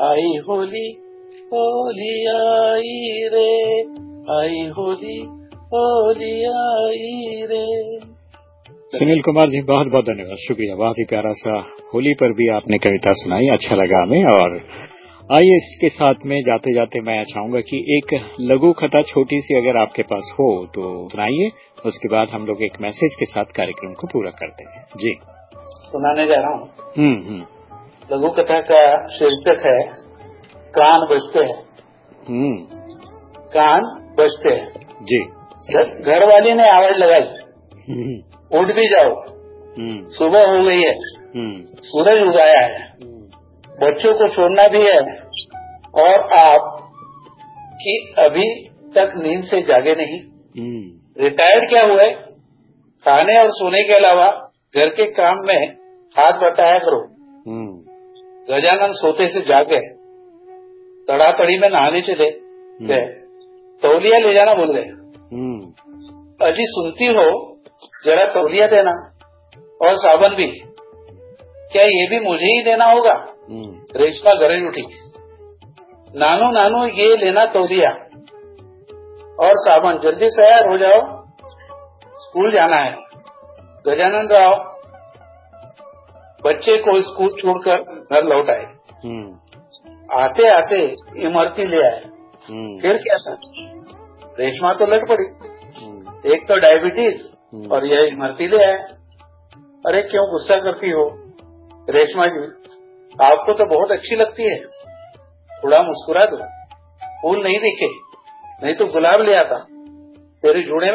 आई होली होली आई रे, आई होली होली आई रे। सुनील कुमार जी, बहुत बहुत धन्यवाद, शुक्रिया। बहुत ही प्यारा सा होली पर भी आपने कविता सुनाई, अच्छा लगा हमें। और आइए इसके साथ में जाते जाते मैं चाहूंगा कि एक लघु कथा छोटी सी अगर आपके पास हो तो सुनाइए, उसके बाद हम लोग एक मैसेज के साथ कार्यक्रम को पूरा करते हैं। जी, सुनाने जा रहा हूँ। लघु कथा का शीर्षक है कान बजते हैं। कान बजते हैं जी। घर वाली ने आवाज लगाई, उठ भी जाओ, सुबह हो गई है, सूरज उगाया है, बच्चों को छोड़ना भी है और आप कि अभी तक नींद से जागे नहीं। रिटायर्ड क्या हुए, खाने और सोने के अलावा घर के काम में हाथ बटाया करो। गजानन सोते से जागे, तड़ातड़ी में नहाने चले गए, तौलिया ले जाना भूल गए। अजी सुनती हो, जरा तौलिया देना और साबन भी। क्या ये भी मुझे ही देना होगा? रेशमा गरज उठी। नानू नानू ये लेना तौलिया और साबन, जल्दी तैयार हो जाओ, स्कूल जाना है। गजानन राव बच्चे को स्कूल छोड़कर घर लौट आए। आते आते इमरती ले आए। फिर क्या था? रेशमा तो लट पड़ी, एक तो डायबिटीज और यह इमरती ले आए। अरे क्यों गुस्सा करती हो रेशमा जी, आपको तो बहुत अच्छी लगती है, थोड़ा मुस्कुरा दो। फूल नहीं दिखे, नहीं तो गुलाब ले आता, तेरे जूड़े में